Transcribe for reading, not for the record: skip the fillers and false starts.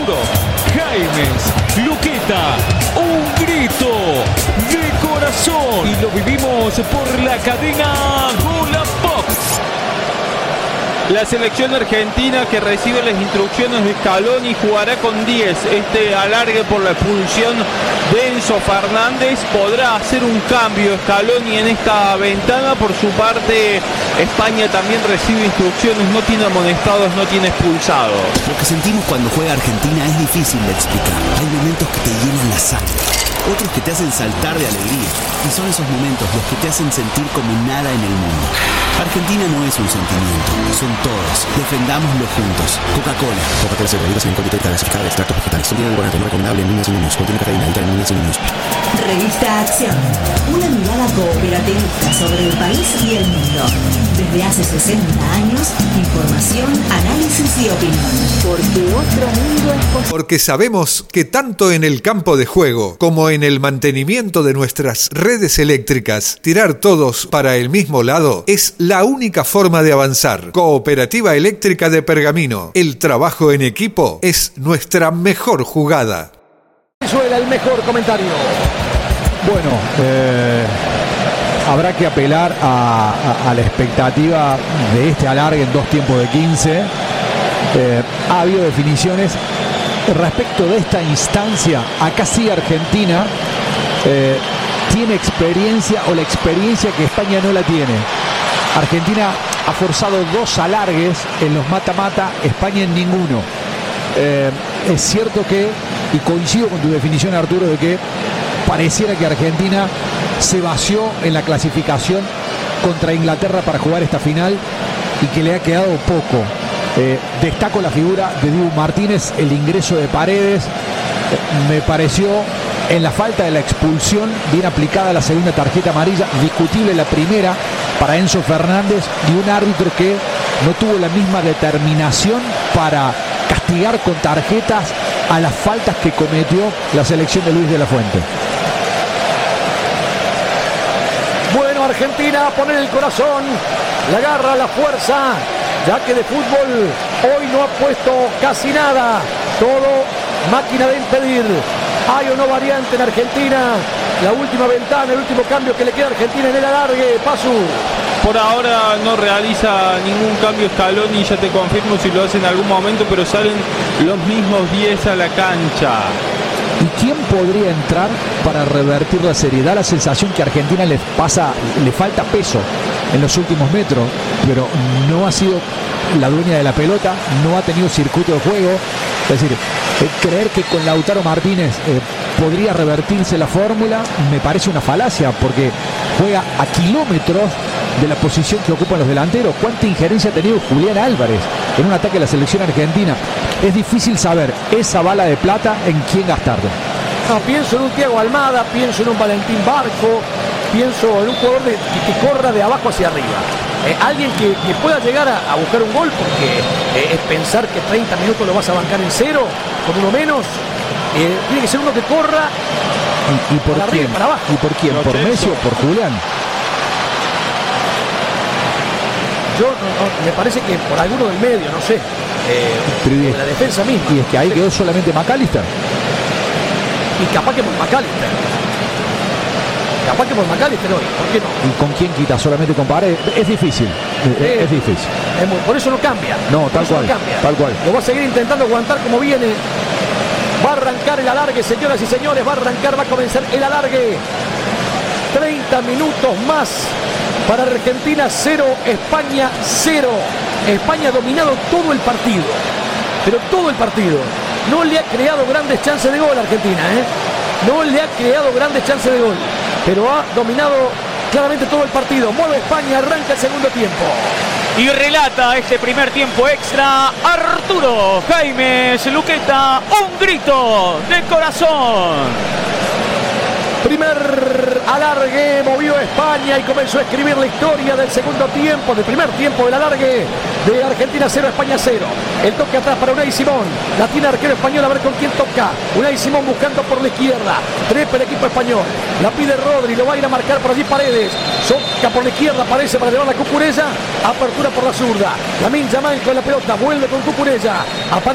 Arturo Jaimes Luqueta, un grito de corazón. Y lo vivimos por la cadena Golabox. La selección argentina, que recibe las instrucciones de Scaloni, jugará con 10. Este alargue por la expulsión de Enzo Fernández. Podrá hacer un cambio Scaloni en esta ventana. Por su parte, España también recibe instrucciones. No tiene amonestados, no tiene expulsados. Lo que sentimos cuando juega Argentina es difícil de explicar. Hay momentos que te llenan la sangre, otros que te hacen saltar de alegría. Y son esos momentos los que te hacen sentir como nada en el mundo. Argentina no es un sentimiento, son todos. Defendámoslo juntos. Coca-Cola. Coca-Cola se realiza sin alcohol gasificada de extractos vegetales. Contiene edulcorante no recomendable en niños y niños. Contiene cafeína, entra en niños y niños. Revista Acción. Una mirada cooperativista sobre el país y el mundo. Desde hace 60 años, información, análisis y opinión. Porque otro mundo es posible. Porque sabemos que tanto en el campo de juego como en el mantenimiento de nuestras redes eléctricas, tirar todos para el mismo lado es la única forma de avanzar. Cooperativa Eléctrica de Pergamino. El trabajo en equipo es nuestra mejor jugada. Suena el mejor comentario. Bueno, habrá que apelar a la expectativa de este alargue en 2 tiempos de 15. Ha habido definiciones respecto de esta instancia. Acá sí Argentina tiene experiencia, o la experiencia que España no la tiene. Argentina ha forzado 2 alargues en los mata-mata, España en ninguno. Es cierto que, y coincido con tu definición, Arturo, de que pareciera que Argentina se vació en la clasificación contra Inglaterra para jugar esta final y que le ha quedado poco. Destaco la figura de Dibu Martínez, el ingreso de Paredes. Me pareció, en la falta de la expulsión, bien aplicada la segunda tarjeta amarilla, discutible la primera para Enzo Fernández, y un árbitro que no tuvo la misma determinación para castigar con tarjetas a las faltas que cometió la selección de Luis de la Fuente. Bueno, Argentina, poner el corazón, la garra, la fuerza, ya que de fútbol hoy no ha puesto casi nada, todo máquina de impedir. Hay o no variante en Argentina, la última ventana, el último cambio que le queda a Argentina en el alargue. Pasu. Por ahora no realiza ningún cambio Scaloni, ya te confirmo si lo hace en algún momento, pero salen los mismos 10 a la cancha. ¿Y quién podría entrar para revertir la serie? Da la sensación que a Argentina le falta peso en los últimos metros, pero no ha sido la dueña de la pelota, no ha tenido circuito de juego. Es decir, creer que con Lautaro Martínez podría revertirse la fórmula me parece una falacia, porque juega a kilómetros de la posición que ocupan los delanteros. ¿Cuánta injerencia ha tenido Julián Álvarez en un ataque de la selección argentina? Es difícil saber esa bala de plata en quién gastarla. No, pienso en un Thiago Almada, pienso en un Valentín Barco, pienso en un jugador que corra de abajo hacia arriba. Alguien que pueda llegar a buscar un gol, porque es pensar que 30 minutos lo vas a bancar en cero, con uno menos. Tiene que ser uno que corra. ¿Y por quién? Arriba, para abajo. ¿Y por quién? ¿Por Messi o por Julián? Yo me parece que por alguno del medio, no sé. La defensa misma. Y es que ahí quedó solamente McAllister. Y capaz que por McAllister. Capaz que por McAllister hoy, ¿por qué no? ¿Y con quién quita? ¿Solamente con Paredes? Es difícil. Es difícil. Por eso no cambia. No, tal cual. Tal cual. Lo va a seguir intentando aguantar como viene. Va a arrancar el alargue, señoras y señores. Va a arrancar, va a comenzar el alargue. 30 minutos más para Argentina 0, España 0. España ha dominado todo el partido. Pero todo el partido. No le ha creado grandes chances de gol a Argentina, No le ha creado grandes chances de gol. Pero ha dominado claramente todo el partido. Mueve España, arranca el segundo tiempo. Y relata este primer tiempo extra Arturo Jaimes Luqueta, un grito de corazón. Primer alargue, movió España y comenzó a escribir la historia del segundo tiempo, del primer tiempo del alargue de Argentina 0, España 0. El toque atrás para Unai Simón, la tiene arquero español, a ver con quién toca. Unai Simón buscando por la izquierda, trepa el equipo español, la pide Rodri, lo va a ir a marcar por allí Paredes, soca por la izquierda, aparece para llevar la Cucurella, apertura por la zurda, Lamine Yamal con la pelota, vuelve con Cucurella, aparece